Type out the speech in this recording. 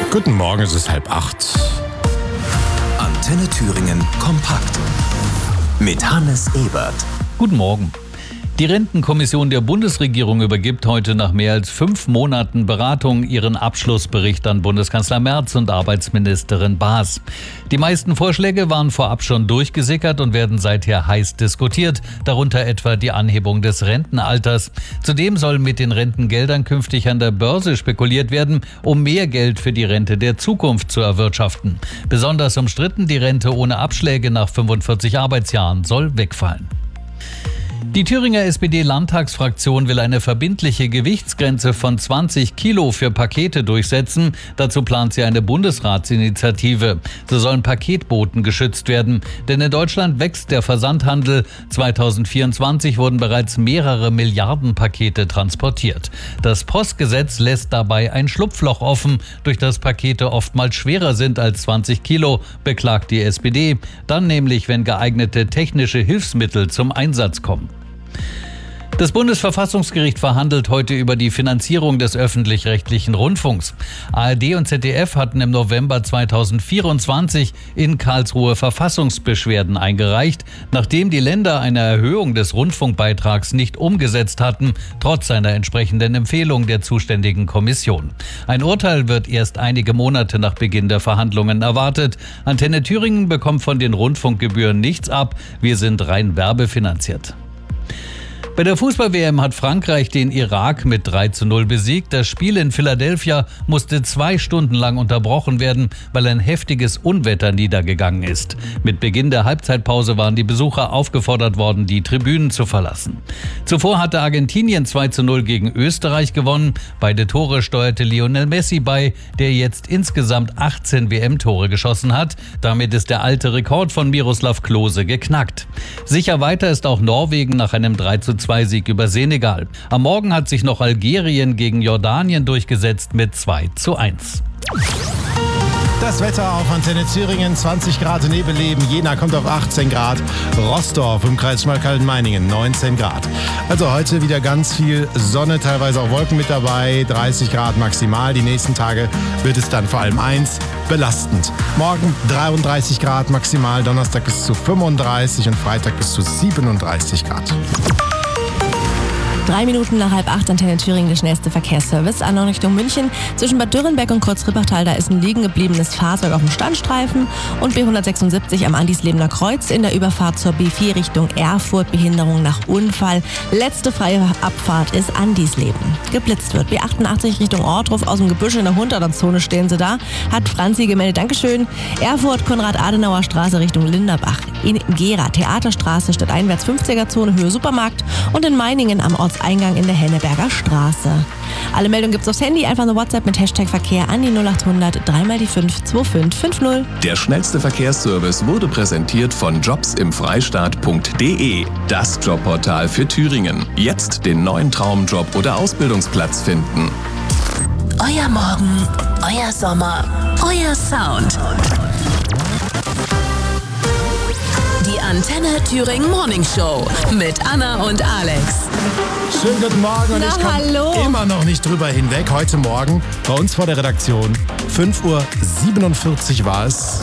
Guten Morgen, es ist 7:30. Antenne Thüringen kompakt. Mit Hannes Ebert. Guten Morgen. Die Rentenkommission der Bundesregierung übergibt heute nach mehr als 5 Monaten Beratung ihren Abschlussbericht an Bundeskanzler Merz und Arbeitsministerin Baas. Die meisten Vorschläge waren vorab schon durchgesickert und werden seither heiß diskutiert, darunter etwa die Anhebung des Rentenalters. Zudem soll mit den Rentengeldern künftig an der Börse spekuliert werden, um mehr Geld für die Rente der Zukunft zu erwirtschaften. Besonders umstritten, die Rente ohne Abschläge nach 45 Arbeitsjahren soll wegfallen. Die Thüringer SPD-Landtagsfraktion will eine verbindliche Gewichtsgrenze von 20 Kilo für Pakete durchsetzen. Dazu plant sie eine Bundesratsinitiative. So sollen Paketboten geschützt werden. Denn in Deutschland wächst der Versandhandel. 2024 wurden bereits mehrere Milliarden Pakete transportiert. Das Postgesetz lässt dabei ein Schlupfloch offen, durch das Pakete oftmals schwerer sind als 20 Kilo, beklagt die SPD. Dann nämlich, wenn geeignete technische Hilfsmittel zum Einsatz kommen. Das Bundesverfassungsgericht verhandelt heute über die Finanzierung des öffentlich-rechtlichen Rundfunks. ARD und ZDF hatten im November 2024 in Karlsruhe Verfassungsbeschwerden eingereicht, nachdem die Länder eine Erhöhung des Rundfunkbeitrags nicht umgesetzt hatten, trotz einer entsprechenden Empfehlung der zuständigen Kommission. Ein Urteil wird erst einige Monate nach Beginn der Verhandlungen erwartet. Antenne Thüringen bekommt von den Rundfunkgebühren nichts ab. Wir sind rein werbefinanziert. Bei der Fußball-WM hat Frankreich den Irak mit 3:0 besiegt. Das Spiel in Philadelphia musste 2 Stunden lang unterbrochen werden, weil ein heftiges Unwetter niedergegangen ist. Mit Beginn der Halbzeitpause waren die Besucher aufgefordert worden, die Tribünen zu verlassen. Zuvor hatte Argentinien 2:0 gegen Österreich gewonnen. Beide Tore steuerte Lionel Messi bei, der jetzt insgesamt 18 WM-Tore geschossen hat. Damit ist der alte Rekord von Miroslav Klose geknackt. Sicher weiter ist auch Norwegen nach einem 3:2-Sieg über Senegal. Am Morgen hat sich noch Algerien gegen Jordanien durchgesetzt mit 2:1. Das Wetter auf Antenne Thüringen, 20 Grad Nebelleben, Jena kommt auf 18 Grad, Roßdorf im Kreis Schmalkalden-Meiningen 19 Grad. Also heute wieder ganz viel Sonne, teilweise auch Wolken mit dabei, 30 Grad maximal. Die nächsten Tage wird es dann vor allem belastend. Morgen 33 Grad maximal, Donnerstag bis zu 35 und Freitag bis zu 37 Grad. 3 Minuten nach 7:30, Antenne Thüringen, der schnellste Verkehrsservice. An Richtung München. Zwischen Bad Dürrenberg und Kreuz-Rippachtal, da ist ein liegen gebliebenes Fahrzeug auf dem Standstreifen. Und B176 am Andislebener Kreuz in der Überfahrt zur B4 Richtung Erfurt. Behinderung nach Unfall. Letzte freie Abfahrt ist Andisleben. Geblitzt wird. B88 Richtung Ortruf. Aus dem Gebüsch in der Hunderter-Zone stehen sie da. Hat Franzi gemeldet. Dankeschön. Erfurt, Konrad-Adenauer-Straße Richtung Linderbach. In Gera, Theaterstraße, stadteinwärts 50er-Zone, Höhe Supermarkt. Und in Meiningen am Ortseingang in der Henneberger Straße. Alle Meldungen gibt's aufs Handy, einfach eine WhatsApp mit Hashtag Verkehr an die 0800 3x5 2550. Der schnellste Verkehrsservice wurde präsentiert von jobsimfreistaat.de, das Jobportal für Thüringen. Jetzt den neuen Traumjob oder Ausbildungsplatz finden. Euer Morgen, euer Sommer, euer Sound. Die Antenne Thüringen Morning Show mit Anna und Alex. Schönen guten Morgen und ich hallo. komme immer noch nicht drüber hinweg. Heute Morgen bei uns vor der Redaktion, 5:47 Uhr war es.